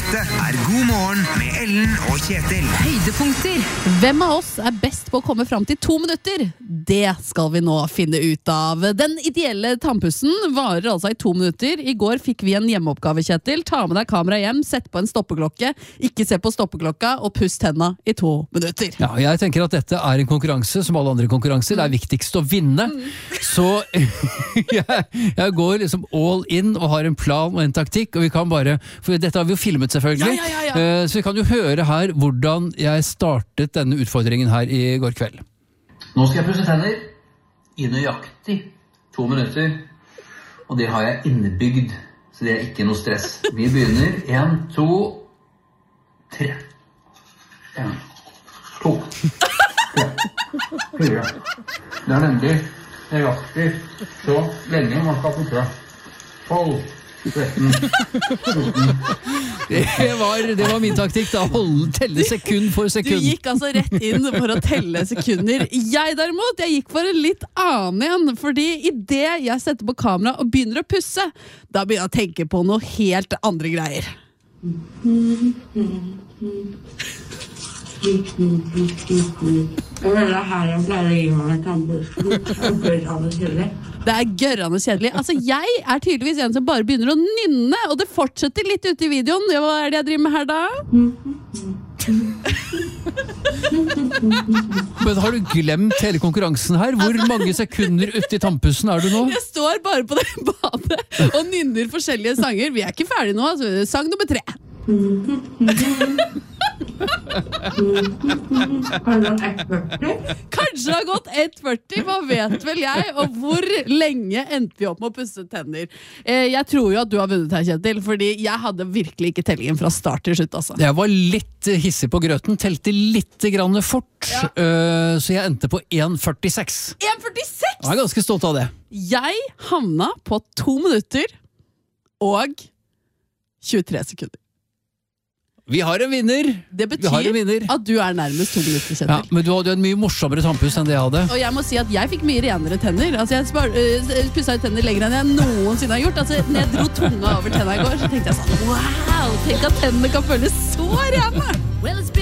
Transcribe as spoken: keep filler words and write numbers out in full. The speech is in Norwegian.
Dette er God morgen med Ellen og Kjetil. Høydepunkter. Hvem av oss er best på å komme fram til to minutter? Det skal vi nå finne ut av. Den ideelle tannpussen varer altså i to minutter. I går fikk vi en hjemmeoppgave, Kjetil. Ta med deg kamera hjem, sett på en stoppeklokke, ikke se på stoppeklokka og puss tenna i to minutter. Ja, jeg tenker at dette er en konkurranse som alle andre konkurranser. Det er viktigst å vinne. Så jeg, jeg går liksom all in og har en plan og en taktikk, og vi kan bare, for dette har vi jo filmet selvfølgelig, ja, ja, ja, ja. så vi kan jo høre her hvordan jeg startet denne utfordringen her i går kveld. Nå skal jeg pusse tenner i nøyaktig to minutter, og det har jeg innebygd, så det er ikke noe stress. Vi begynner, en, to, tre. En, to, tre, fire. Det er nemlig nøyaktig så lenge man skal pusse. Hold. Det var, det var min taktikk da, holde, telle sekund for sekund. Du gikk altså rett inn for å telle sekunder. Jeg derimot, jeg gikk for en litt annen igjen, fordi i det jeg setter på kamera og begynner å pusse, da begynner jeg å tenke på noe helt andre greier. Det er gørrende kjedelig. Altså, jeg er tydeligvis en som bare begynner å nynne, og det fortsetter litt ute i videoen. Hva er det jeg driver med her da? Men har du glemt hele konkurransen her? Hvor mange sekunder ute i tannpussen er du nå? Jeg står bare på det badet og nynner forskjellige sanger. Vi er ikke ferdige nå, altså. Sang nummer tre. Kanskje det har gått ett førti, hva vet vel jeg? Og hvor lenge endte vi opp med å pusse tenner? Jeg tror jo at du har vunnet her, Kjetil, fordi jeg hadde virkelig ikke tellingen fra start til slutt, altså. Jeg var litt hissig på grøten, telte litt grann fort, ja. Så jeg endte på en førtiseks. en førtiseks? Jeg er ganske stolt av det. Jeg havna på to minutter og tjuetre sekunder. Vi har en vinner. Det betyr vinner. at du er nærmest to minutter, Kjetil. Ja, men du hadde jo en mye morsommere tannpuss enn det jeg hadde. Og jeg må si at jeg fikk mye renere tenner. Altså, jeg spar, uh, pusset ut tenner lenger enn jeg noensinne har gjort. Altså, når jeg dro tunga over tenna i går, så tenkte jeg sånn, wow, tenk at tennene kan føles så rene!